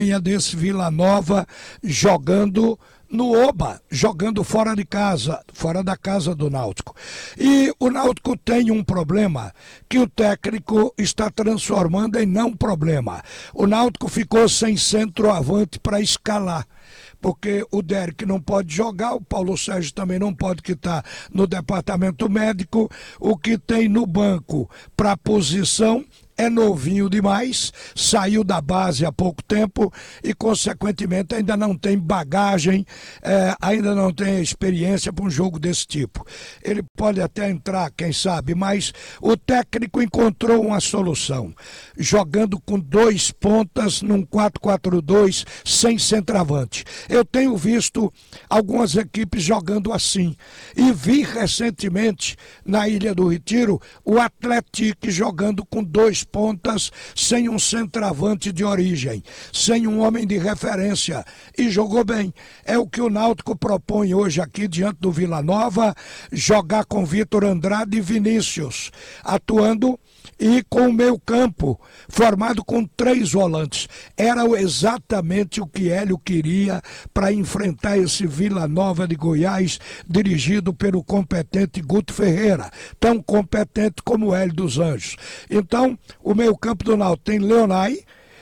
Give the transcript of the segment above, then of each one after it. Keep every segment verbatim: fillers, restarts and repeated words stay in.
desse Vila Nova jogando no Oba, jogando fora de casa, fora da casa do Náutico. E o Náutico tem um problema que o técnico está transformando em não problema. O Náutico ficou sem centroavante para escalar, porque o Derek não pode jogar, o Paulo Sérgio também não pode, que está no departamento médico. O que tem no banco para a posição é novinho demais, saiu da base há pouco tempo e, consequentemente, ainda não tem bagagem, é, ainda não tem experiência para um jogo desse tipo. Ele pode até entrar, quem sabe, mas o técnico encontrou uma solução, jogando com dois pontas num quatro quatro dois sem centroavante. Eu tenho visto algumas equipes jogando assim e vi recentemente na Ilha do Retiro o Atlético jogando com dois pontas, sem um centroavante de origem, sem um homem de referência, e jogou bem. É o que o Náutico propõe hoje aqui diante do Vila Nova, jogar com Vitor Andrade e Vinícius, atuando e com o meio campo, formado com três volantes. Era exatamente o que Hélio queria para enfrentar esse Vila Nova de Goiás, dirigido pelo competente Guto Ferreira, tão competente como o Hélio dos Anjos. Então, o meio campo do Náutico tem Leonai,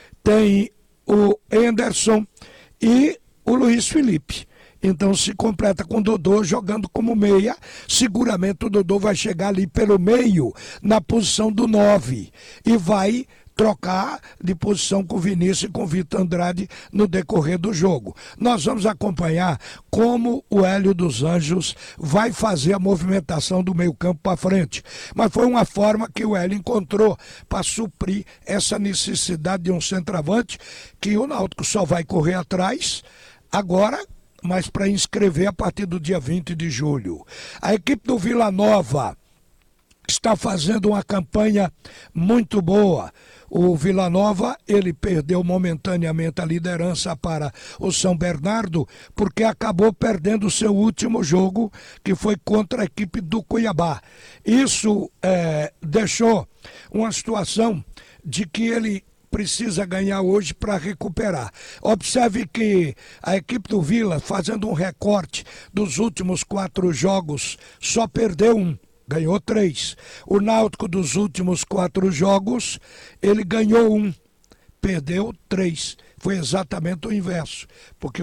tem o Henderson e o Luiz Felipe. Então se completa com o Dodô jogando como meia. Seguramente o Dodô vai chegar ali pelo meio, na posição do nove, e vai trocar de posição com o Vinícius e com o Vitor Andrade no decorrer do jogo. Nós vamos acompanhar como o Hélio dos Anjos vai fazer a movimentação do meio campo para frente. Mas foi uma forma que o Hélio encontrou para suprir essa necessidade de um centroavante, que o Náutico só vai correr atrás agora, mas para inscrever a partir do dia vinte de julho. A equipe do Vila Nova está fazendo uma campanha muito boa. O Vila Nova, ele perdeu momentaneamente a liderança para o São Bernardo, porque acabou perdendo o seu último jogo, que foi contra a equipe do Cuiabá. Isso é, deixou uma situação de que ele precisa ganhar hoje para recuperar. Observe que a equipe do Vila, fazendo um recorte dos últimos quatro jogos, só perdeu um, ganhou três. O Náutico, dos últimos quatro jogos, ele ganhou um, perdeu três. Foi exatamente o inverso, porque